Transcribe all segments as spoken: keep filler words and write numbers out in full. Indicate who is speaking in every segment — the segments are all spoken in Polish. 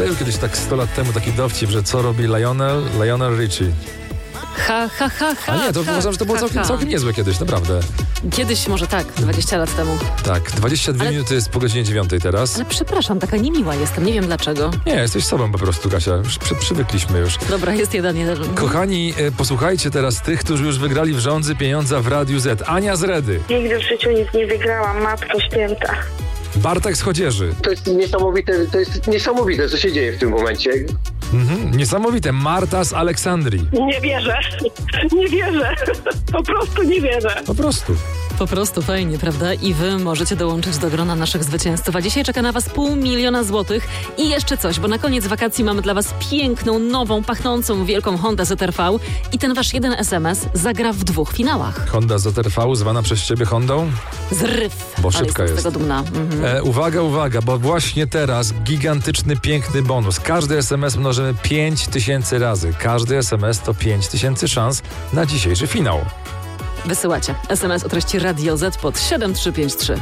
Speaker 1: Był kiedyś tak sto lat temu taki dowcip, że co robi Lionel? Lionel Richie.
Speaker 2: Ha, ha, ha, ha.
Speaker 1: A nie, to
Speaker 2: ha,
Speaker 1: uważam, że to było
Speaker 2: ha,
Speaker 1: całkiem,
Speaker 2: ha.
Speaker 1: całkiem niezłe kiedyś, naprawdę.
Speaker 2: Kiedyś może tak, dwadzieścia lat temu.
Speaker 1: Tak, dwadzieścia dwie
Speaker 2: Ale-
Speaker 1: minuty jest po godzinie dziewiątej teraz.
Speaker 2: Ale przepraszam, taka niemiła jestem, nie wiem dlaczego.
Speaker 1: Nie, jesteś sobą po prostu, Kasia. Już przy, przywykliśmy już.
Speaker 2: Dobra, jest jeden, jeden.
Speaker 1: Kochani, e, posłuchajcie teraz tych, którzy już wygrali w rządzy pieniądza w Radiu Z. Ania z Redy,
Speaker 3: Nigdy w życiu nic nie wygrałam, Matko Święta.
Speaker 1: Bartek z Chodzieży,
Speaker 4: To jest niesamowite, to jest niesamowite, co się dzieje w tym momencie.
Speaker 1: mhm. niesamowite, Marta z Aleksandrii.
Speaker 3: Nie wierzę, nie wierzę, po prostu nie wierzę.
Speaker 1: Po prostu.
Speaker 2: Po prostu fajnie, prawda? I wy możecie dołączyć do grona naszych zwycięzców. A dzisiaj czeka na was pół miliona złotych i jeszcze coś, bo na koniec wakacji mamy dla was piękną, nową, pachnącą, wielką Honda Z R V i ten wasz jeden S M S zagra w dwóch finałach.
Speaker 1: Honda Z R V, zwana przez ciebie Hondą?
Speaker 2: Zryw.
Speaker 1: Bo
Speaker 2: Ale
Speaker 1: szybka
Speaker 2: jestem
Speaker 1: jest.
Speaker 2: z tego dumna. Mhm.
Speaker 1: E, uwaga, uwaga, bo właśnie teraz gigantyczny, piękny bonus. Każdy S M S mnożymy pięć tysięcy razy. Każdy S M S to pięć tysięcy szans na dzisiejszy finał.
Speaker 2: Wysyłacie S M S o treści Radio Z pod siedem trzy pięć trzy.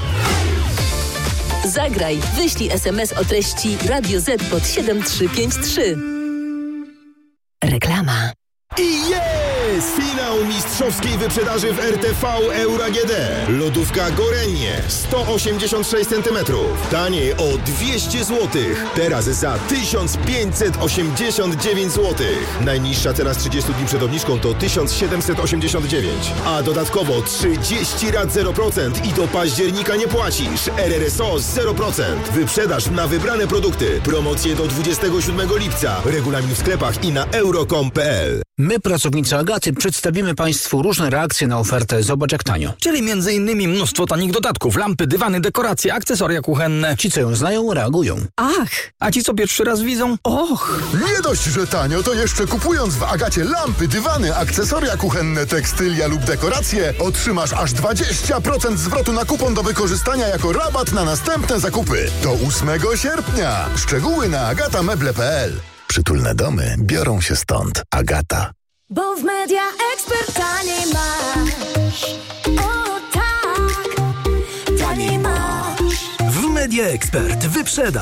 Speaker 5: Zagraj, wyślij S M S o treści Radio Z pod siedem trzy pięć trzy. Reklama.
Speaker 6: I jest! Finał mistrzowskiej wyprzedaży w R T V Euro A G D. Lodówka Gorenie sto osiemdziesiąt sześć centymetrów. Taniej o dwieście złotych. Teraz za tysiąc pięćset osiemdziesiąt dziewięć złotych. Najniższa cena z trzydziestu dni przed obniżką to tysiąc siedemset osiemdziesiąt dziewięć. A dodatkowo trzydzieści rat zero procent i do października nie płacisz. R R S O zero procent. Wyprzedaż na wybrane produkty. Promocje do dwudziestego siódmego lipca. Regulamin w sklepach i na euro kropka com kropka p l.
Speaker 7: My, pracownicy Agaty, przedstawimy Państwu różne reakcje na ofertę Zobacz jak tanio.
Speaker 8: Czyli między innymi mnóstwo tanich dodatków, lampy, dywany, dekoracje, akcesoria kuchenne.
Speaker 7: Ci, co ją znają, reagują.
Speaker 2: Ach!
Speaker 8: A ci, co pierwszy raz widzą? Och!
Speaker 6: Nie dość, że tanio, to jeszcze kupując w Agacie lampy, dywany, akcesoria kuchenne, tekstylia lub dekoracje, otrzymasz aż dwadzieścia procent zwrotu na kupon do wykorzystania jako rabat na następne zakupy. Do ósmego sierpnia. Szczegóły na agatameble kropka p l. Przytulne domy biorą się stąd. Agata.
Speaker 9: Bo w Media Expert taniej masz. O tak, taniej masz.
Speaker 8: W Media Expert wyprzeda.